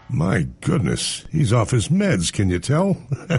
My goodness, he's off his meds, can you tell?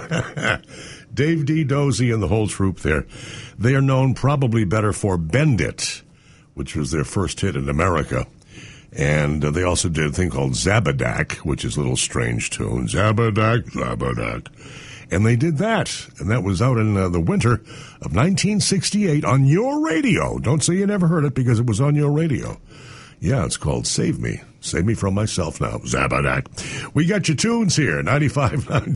Dave D. Dozy and the whole troupe there. They are known probably better for Bend It, which was their first hit in America. And they also did a thing called Zabadak, which is a little strange tune. Zabadak, Zabadak. And they did that, and that was out in the winter of 1968 on your radio. Don't say you never heard it because it was on your radio. Yeah, it's called Save Me. Save Me From Myself Now. Zabadak. We got your tunes here, 95.9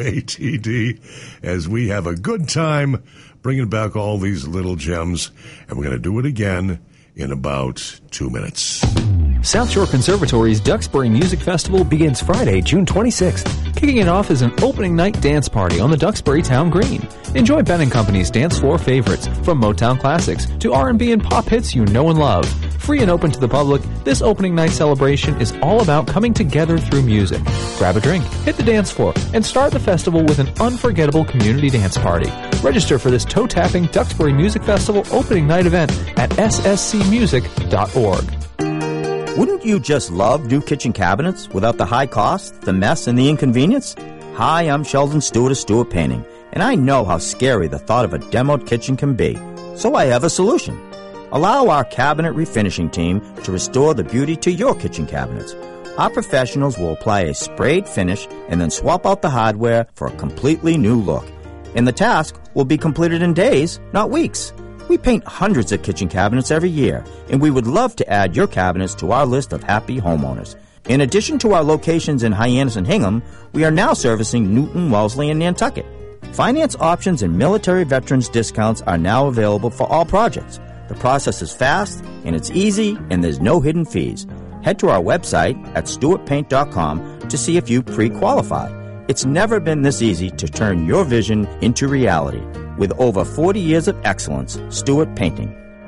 WATD, as we have a good time bringing back all these little gems, and we're going to do it again in about 2 minutes. South Shore Conservatory's Duxbury Music Festival begins Friday, June 26th. Kicking it off is an opening night dance party on the Duxbury Town Green. Enjoy Ben & Company's dance floor favorites, from Motown classics to R&B and pop hits you know and love. Free and open to the public, this opening night celebration is all about coming together through music. Grab a drink, hit the dance floor, and start the festival with an unforgettable community dance party. Register for this toe-tapping Duxbury Music Festival opening night event at sscmusic.org. Wouldn't you just love new kitchen cabinets without the high cost, the mess, and the inconvenience? Hi, I'm Sheldon Stewart of Stewart Painting, and I know how scary the thought of a demoed kitchen can be. So I have a solution. Allow our cabinet refinishing team to restore the beauty to your kitchen cabinets. Our professionals will apply a sprayed finish and then swap out the hardware for a completely new look. And the task will be completed in days, not weeks. We paint hundreds of kitchen cabinets every year, and we would love to add your cabinets to our list of happy homeowners. In addition to our locations in Hyannis and Hingham, we are now servicing Newton, Wellesley, and Nantucket. Finance options and military veterans discounts are now available for all projects. The process is fast, and it's easy, and there's no hidden fees. Head to our website at stewartpaint.com to see if you pre-qualify. It's never been this easy to turn your vision into reality. With over 40 years of excellence, Stewart Painting.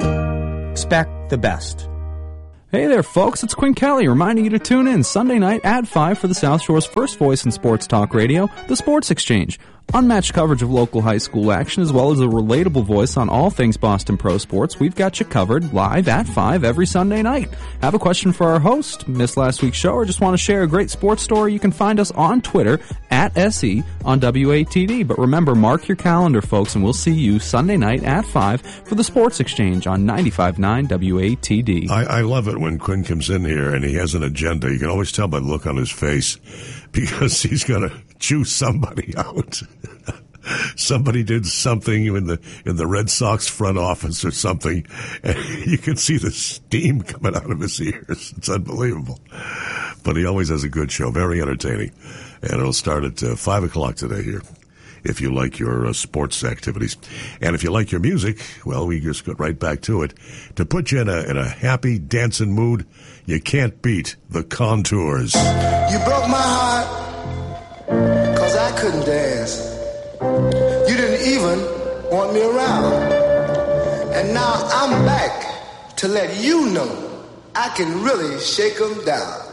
Expect the best. Hey there, folks. It's Quinn Kelly reminding you to tune in Sunday night at 5 for the South Shore's first voice in sports talk radio, The Sports Exchange. Unmatched coverage of local high school action as well as a relatable voice on all things Boston Pro Sports. We've got you covered live at 5 every Sunday night. Have a question for our host, missed last week's show, or just want to share a great sports story? You can find us on Twitter at SE on WATD. But remember, mark your calendar, folks, and we'll see you Sunday night at 5 for the Sports Exchange on 95.9 WATD. I love it when Quinn comes in here and he has an agenda. You can always tell by the look on his face because he's going to choose somebody out. Somebody did something in the Red Sox front office or something, and you can see the steam coming out of his ears. It's unbelievable. But he always has a good show, very entertaining. And it'll start at 5 o'clock today here, if you like your sports activities. And if you like your music, well, we just got right back to it. To put you in a happy, dancing mood, you can't beat the Contours. You broke my heart, 'cause I couldn't dance. You didn't even want me around. And now I'm back to let you know I can really shake 'em down.